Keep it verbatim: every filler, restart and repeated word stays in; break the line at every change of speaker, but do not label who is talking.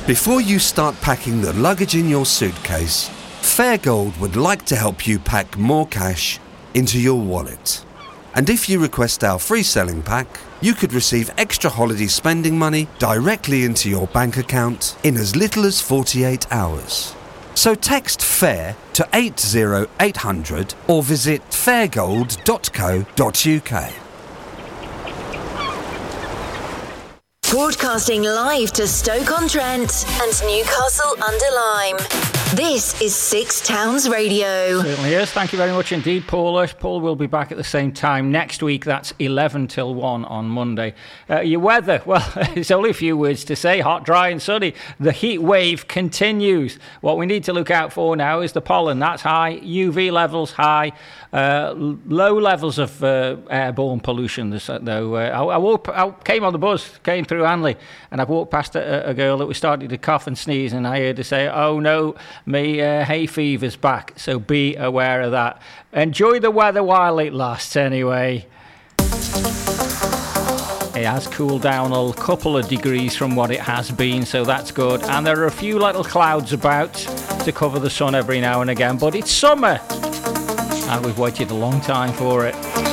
Before you start packing the luggage in your suitcase, Fairgold would like to help you pack more cash into your wallet. And if you request our free selling pack, you could receive extra holiday spending money directly into your bank account in as little as forty-eight hours. So text FAIR to eight zero eight hundred or visit fairgold dot co dot uk.
Broadcasting live to Stoke-on-Trent and Newcastle under Lyme. This is Six Towns Radio.
Certainly is. Thank you very much indeed, Paula. Paul will be back at the same time next week. That's eleven till one on Monday. Uh, your weather, well, it's only a few words to say. Hot, dry and sunny. The heat wave continues. What we need to look out for now is the pollen. That's high. U V levels high. Uh, low levels of uh, airborne pollution, though. Uh, I, I, walked, I came on the bus, came through Hanley, and I walked past a, a girl that was starting to cough and sneeze, and I heard her say, "Oh no, me uh, hay fever's back." So be aware of that. Enjoy the weather while it lasts, anyway. It has cooled down a couple of degrees from what it has been, so that's good. And there are a few little clouds about to cover the sun every now and again, but it's summer. And we've waited a long time for it.